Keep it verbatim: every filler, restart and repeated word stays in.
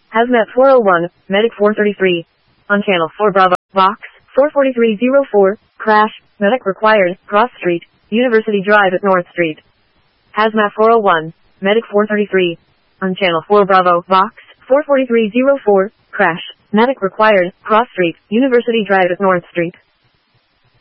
Hazmat four oh one, Medic four thirty-three. On channel four Bravo, Box four forty-three oh four, crash, medic required, Cross Street, University Drive at North Street. Hazmat four oh one, Medic four thirty-three. On channel four Bravo, Box four forty-three oh four, crash, medic required, Cross Street, University Drive at North Street.